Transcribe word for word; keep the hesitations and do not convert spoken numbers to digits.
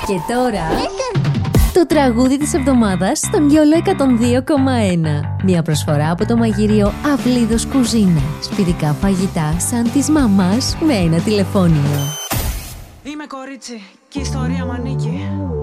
Και τώρα, το τραγούδι της εβδομάδας στον Γιόλο εκατόν δύο κόμμα ένα. Μια προσφορά από το μαγειρίο Αυλίδος Κουζίνα. Σπιτικά φαγητά σαν της μαμάς με ένα τηλεφώνημα. Είμαι κορίτσι και η ιστορία μ' ανήκει.